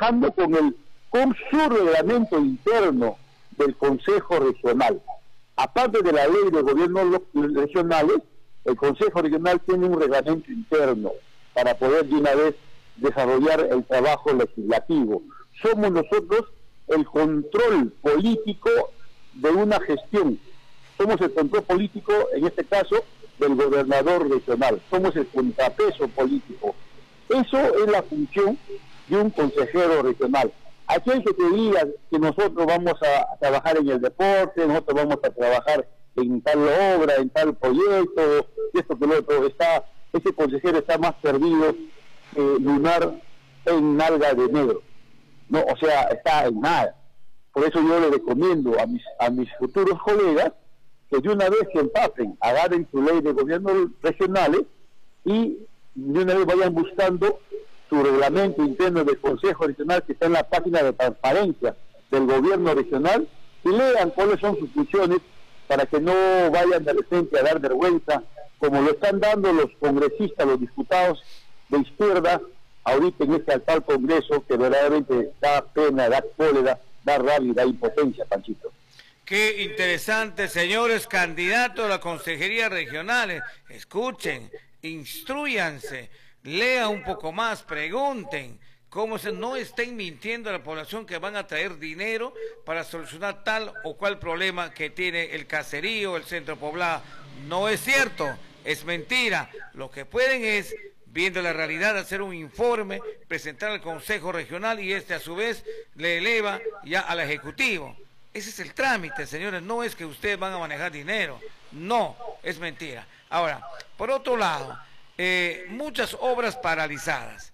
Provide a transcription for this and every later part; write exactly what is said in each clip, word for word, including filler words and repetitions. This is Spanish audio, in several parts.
trabajando con el con su reglamento interno del Consejo Regional. Aparte de la ley de gobiernos regionales, el Consejo Regional tiene un reglamento interno para poder de una vez desarrollar el trabajo legislativo. Somos nosotros el control político de una gestión. Somos el control político, en este caso, del gobernador regional. Somos el contrapeso político. Eso es la función de un consejero regional. Aquel que te diga que nosotros vamos a trabajar en el deporte, nosotros vamos a trabajar en tal obra, en tal proyecto, esto que lo otro, está, ese consejero está más perdido que lunar en nalga de negro. No, o sea, está en nada. Por eso yo le recomiendo a mis, a mis futuros colegas que de una vez se empapen, agarren su ley de gobiernos regionales y de una vez vayan buscando su reglamento interno del Consejo Regional que está en la página de transparencia del gobierno regional y lean cuáles son sus funciones para que no vayan de repente a dar vergüenza como lo están dando los congresistas, los diputados de izquierda ahorita en este actual Congreso, que verdaderamente da pena, da cólera, da rabia y da impotencia, Panchito. Qué interesante, señores candidatos a la consejería regionales. Escuchen, instruyanse, lean un poco más, pregunten. Cómo se, no estén mintiendo a la población que van a traer dinero para solucionar tal o cual problema que tiene el caserío, el centro poblado. No es cierto, es mentira. Lo que pueden es, viendo la realidad, hacer un informe, presentar al Consejo Regional y este a su vez le eleva ya al Ejecutivo. Ese es el trámite, señores, no es que ustedes van a manejar dinero, no, es mentira. Ahora, por otro lado, eh, muchas obras paralizadas.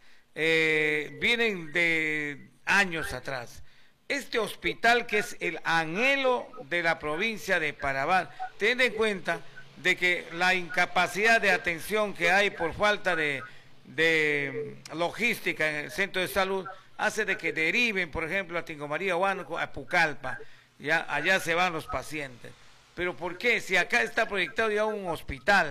Eh, vienen de años atrás. Este hospital que es el anhelo de la provincia de Parabán, ten en cuenta de que la incapacidad de atención que hay por falta de, de logística en el centro de salud hace de que deriven, por ejemplo, a Tingo María Huánuco, a Pucallpa, ya allá se van los pacientes. Pero ¿por qué? Si acá está proyectado ya un hospital,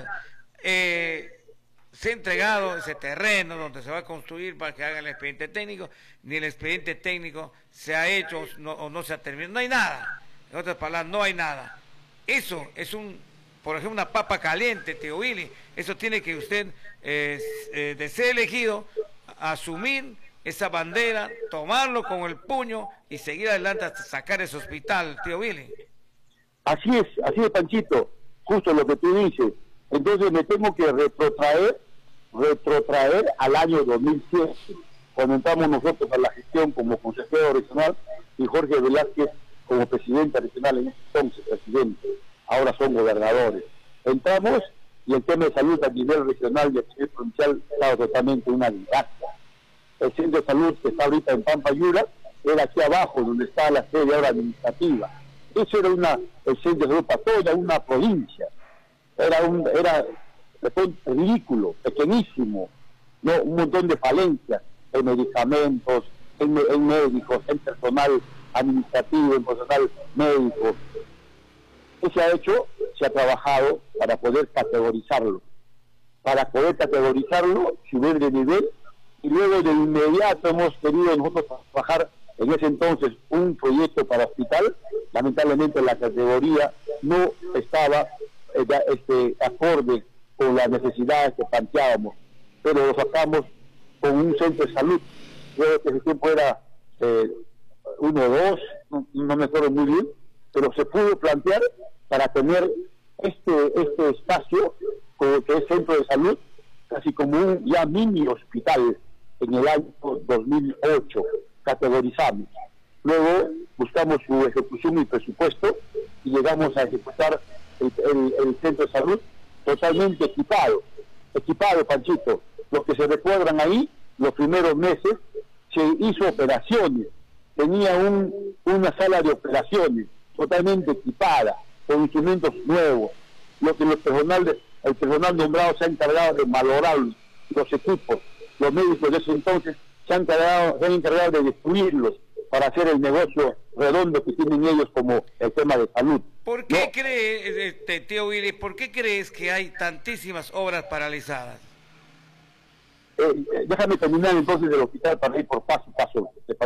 eh, se ha entregado ese terreno donde se va a construir para que haga el expediente técnico, ni el expediente técnico se ha hecho no, o no se ha terminado, no hay nada, en otras palabras, no hay nada. Eso es un, por ejemplo, una papa caliente, tío Willy, eso tiene que usted, eh, eh, de ser elegido, asumir esa bandera, tomarlo con el puño y seguir adelante hasta sacar ese hospital, tío Willy. Así es, así es, Panchito, justo lo que tú dices. Entonces me tengo que retrotraer retrotraer al año dos mil siete, cuando entramos nosotros a la gestión como consejero regional y Jorge Velázquez como presidente regional, en ese entonces presidente, ahora son gobernadores. Entramos y el tema de salud a nivel regional y a nivel provincial estaba totalmente una desgracia. El centro de salud que está ahorita en Pampa Yura era aquí abajo, donde está la sede ahora administrativa. Eso era una, el centro de salud para toda una provincia. Era un, era fue ridículo, pequeñísimo, no, un montón de falencias en medicamentos, en, en médicos, en personal administrativo, en personal médico. ¿Qué se ha hecho? Se ha trabajado para poder categorizarlo, para poder categorizarlo, subir de nivel, y luego de inmediato hemos querido nosotros trabajar en ese entonces un proyecto para hospital. Lamentablemente la categoría no estaba eh, este, acorde con las necesidades que planteábamos, pero lo sacamos con un centro de salud. Creo que ese tiempo era eh, uno o dos, no, no me acuerdo muy bien, pero se pudo plantear para tener este este espacio, como que es centro de salud, casi como un ya mini hospital en el año dos mil ocho, categorizamos. Luego buscamos su ejecución y presupuesto y llegamos a ejecutar el, el, el centro de salud totalmente equipado, equipado, Panchito. Los que se recuerdan ahí, los primeros meses, se hizo operaciones, tenía un, una sala de operaciones totalmente equipada, con instrumentos nuevos. Lo que los personal, el personal nombrado se ha encargado de valorar los equipos, los médicos de ese entonces se han encargado, se han encargado de destruirlos para hacer el negocio redondo que tienen ellos como el tema de salud. ¿Por qué ¿No? crees, este, tío Willy, por qué crees que hay tantísimas obras paralizadas? Eh, déjame terminar entonces del hospital para ir por paso a paso.